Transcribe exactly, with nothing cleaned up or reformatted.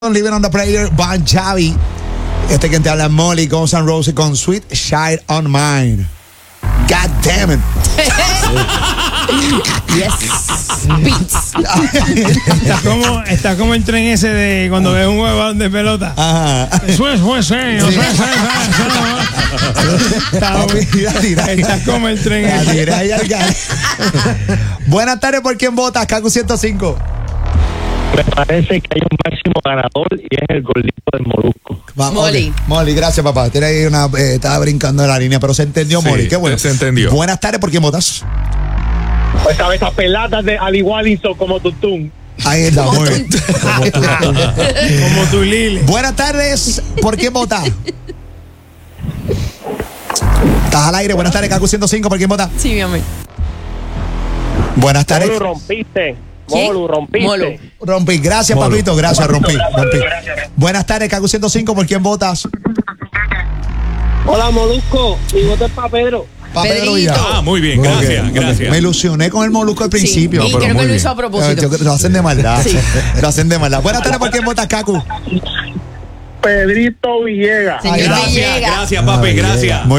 Living on the Prayer, Bon Jovi. Este que te habla Molly, Guns N' Roses con Sweet Child on Mine. God damn it. Yes. Beats. Está como, está como el tren ese de cuando ves un huevón de pelota. Ajá. Eso es, pues, eh, eso es, Está Estás como el tren La ese. tiré ahí al gas. Buenas tardes, ¿por quién votas? Kaku ciento cinco. Me parece que hay un máximo ganador y es el gordito del Molusco. Vamos, Molly. okay. Molly, gracias, papá. Tiene ahí una, eh, estaba brincando en la línea, pero se entendió, Sí, Molly. Qué bueno. se entendió. Buenas tardes, ¿por quién votas? Pues sabes, esas pelatas de Ali Wallinson como Tutum. Ahí está, muy bien. Como tu Lili. Buenas tardes, ¿por quién votas? Estás al aire. Buenas tardes, Kaku ciento cinco, ¿por quién votas? Sí, mi amor. Buenas tardes. Molu, rompiste. ¿Quién? Molu, rompiste. Molu. Rompí, gracias, Molo. papito. Gracias, rompí, rompí. Buenas tardes, Kaku ciento cinco, ¿por quién votas? Hola, Molusco. Mi voto es para Pedro. Pa' Pedro Pedrito. Villar. Ah, muy bien, gracias, Ok, ok. gracias. Me ilusioné con el Molusco al principio. Sí, y pero creo muy que lo bien. hizo a propósito. Eh, yo creo que lo hacen de maldad. Sí. Lo hacen de maldad. Buenas tardes, ¿por quién votas, Kaku? Pedrito Villegas. Señor Ay, gracias, Villegas. Gracias, papi, Ay, gracias. muy